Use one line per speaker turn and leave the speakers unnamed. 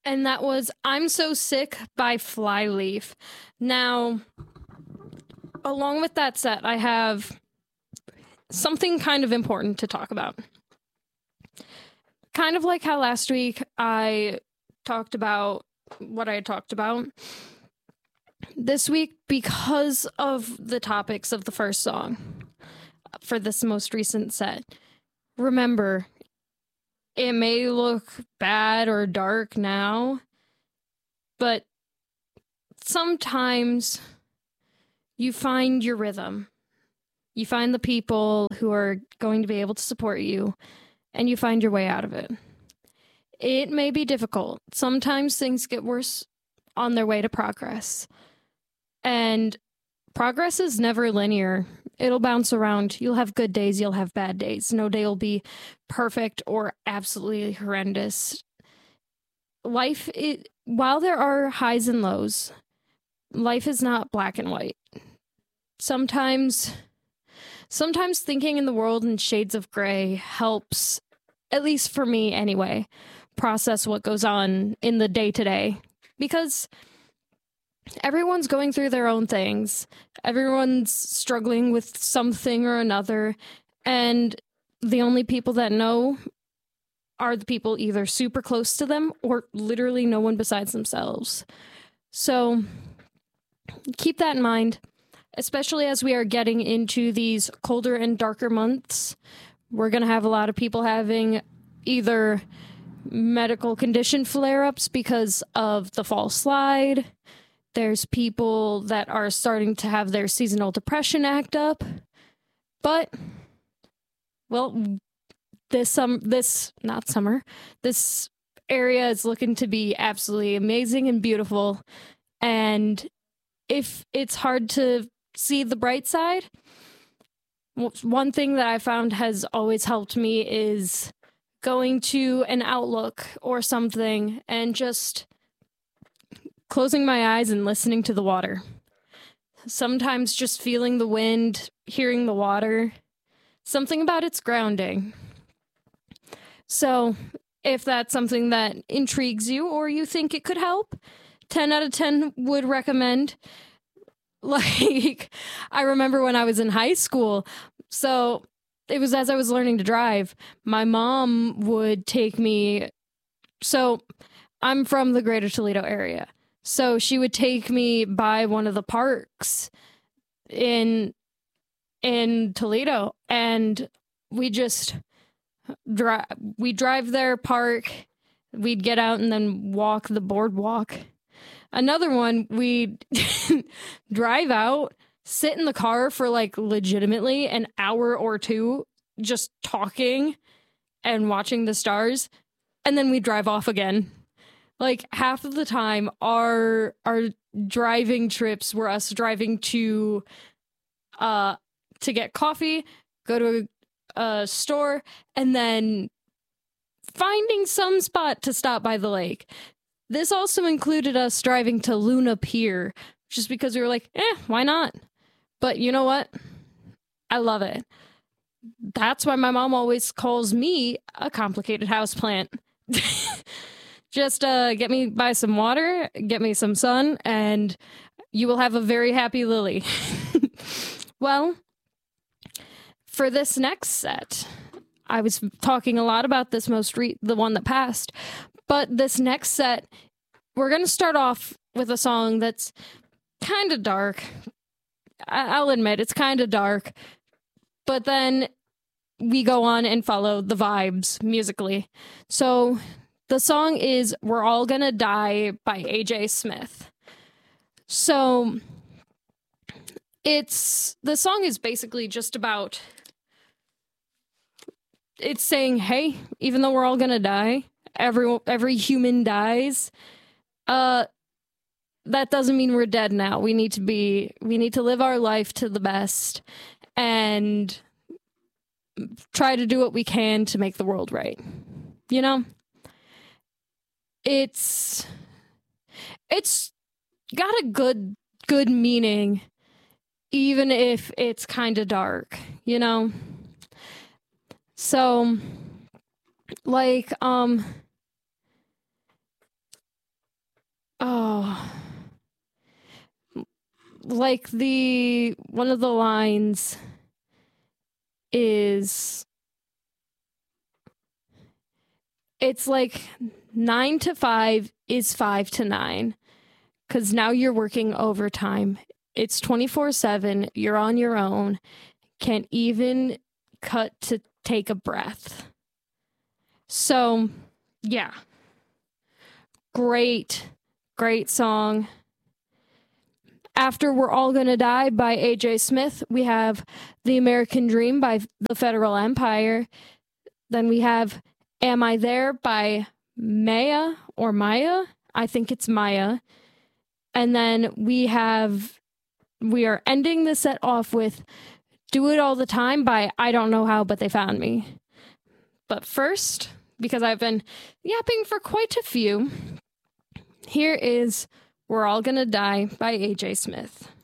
And that was I'm So Sick by Flyleaf. Now, along with that set, I have something kind of important to talk about. Kind of like how last week I talked about what I had talked about. This week, because of the topics of the first song for this most recent set, remember, it may look bad or dark now, but sometimes you find your rhythm. You find the people who are going to be able to support you, and you find your way out of it. It may be difficult. Sometimes things get worse on their way to progress. And progress is never linear. It'll bounce around. You'll have good days, you'll have bad days. No day will be perfect or absolutely horrendous. While there are highs and lows, life is not black and white. Sometimes thinking in the world in shades of gray helps, at least for me anyway, process what goes on in the day-to-day. Because everyone's going through their own things. Everyone's struggling with something or another. And the only people that know are the people either super close to them or literally no one besides themselves. So keep that in mind, especially as we are getting into these colder and darker months. We're going to have a lot of people having either medical condition flare-ups because of the fall slide. There's people that are starting to have their seasonal depression act up. But, well, this area is looking to be absolutely amazing and beautiful. And if it's hard to see the bright side, one thing that I found has always helped me is going to an Outlook or something and just closing my eyes and listening to the water. Sometimes just feeling the wind, hearing the water, something about it's grounding. So if that's something that intrigues you or you think it could help, 10 out of 10 would recommend. Like, I remember when I was in high school, so it was as I was learning to drive, my mom would take me. So I'm from the greater Toledo area. So she would take me by one of the parks in Toledo, and we just drive there, park, we'd get out and then walk the boardwalk. Another one, we'd drive out, sit in the car for like legitimately an hour or two, just talking and watching the stars, and then we'd drive off again. Like half of the time, our driving trips were us driving to get coffee, go to a store, and then finding some spot to stop by the lake. This also included us driving to Luna Pier, just because we were like, why not? But you know what? I love it. That's why my mom always calls me a complicated houseplant. Just get me by some water, get me some sun, and you will have a very happy Lily. Well, for this next set, I was talking a lot about this the one that passed, but this next set, we're going to start off with a song that's kind of dark. I'll admit, it's kind of dark, but then we go on and follow the vibes musically. So the song is We're All Gonna Die by AJ Smith. So the song is basically just about, it's saying, hey, even though we're all gonna die, every human dies, that doesn't mean we're dead now. We need to live our life to the best and try to do what we can to make the world right. You know? It's got a good meaning, even if it's kind of dark, you know? So, like, Oh, like one of the lines is, it's like 9 to 5 is 5 to 9 because now you're working overtime. It's 24/7. You're on your own. Can't even cut to take a breath. So, yeah. Great song. After We're All Gonna Die by A.J. Smith, we have The American Dream by The Federal Empire. Then we have Am I There by Maya or Maya? I think it's Maya. And then we are ending the set off with Do It All the Time by I Don't Know How, But They Found Me. But first, because I've been yapping for quite a few, here is We're All Gonna Die by A.J. Smith.